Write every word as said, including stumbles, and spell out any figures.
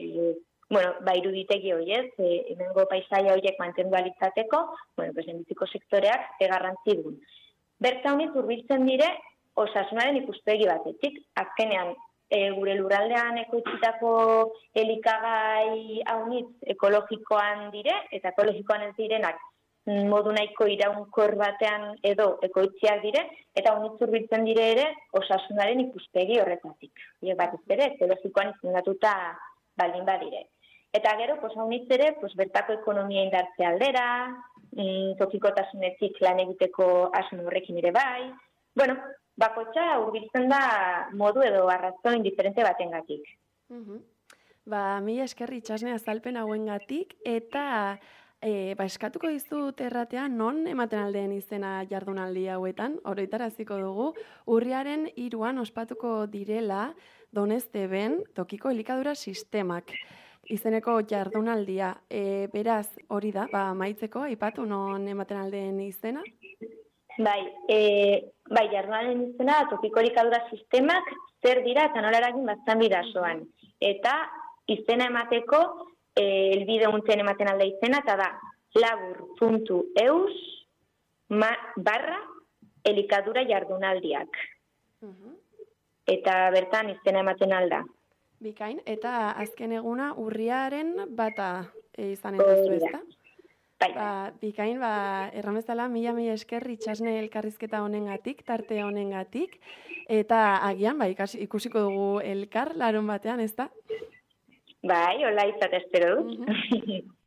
e, bueno, ba, iruditegi horiek, e, hemengo paisaia horiek mantendu alizateko, bueno, pues, enbiziko sektoreak egarrantzi du. Berta honit hurbiltzen dire, osasunaren ikuspegi batetik, azkenean, e, gure lurraldean ekoitzitako elikagai haunitz ekologikoan dire, eta ekologikoan ez direnak modu nahiko iraunkor batean edo ekoitziak dire, eta haunitz hurbiltzen dire ere osasunaren ikuspegi horretatik. Ie bat ez ere, ekologikoan izendatuta baldin badire. Eta gero, pues, haunitz ere, pues, bertako ekonomia indartze aldera, mm, tokikotasunetik lan egiteko asmo horrekin ere bai. Bueno, bakotxa hurbiltzen da modu edo arrazoi diferente batengatik. Uh-huh. Ba, mila esker Itsasne azalpen hauengatik eta e, ba, eskatuko dizut erratea non ematen aldeen izena jardunaldi hauetan, oroitaraziko dugu, urriaren hiruan ospatuko direla Donezteben tokiko elikadura sistemak izeneko jardunaldia. E, beraz, hori da, ba, maitzeko, aipatu non ematen aldeen izena? Bai, e, bai, jardunaldiaren izena tokiko elikadura sistemak zer dira eta nola eragin batzan bidazoan. Eta izena emateko, e, elbide untzen ematen alde izena, eta da labur puntu eus barra elikadura jardunaldiak. Uh-huh. Eta bertan izena ematen alda. Bikain, eta azken eguna urriaren bata e, izanen duzu, ezta? Bai. Ba, bikain, ba, erramezala, mila mila esker Itsasne elkarrizketa honengatik, tarte honengatik, eta agian, ba, ikas, ikusiko dugu elkar larun batean, ezta? Bai, hola izate espero dut.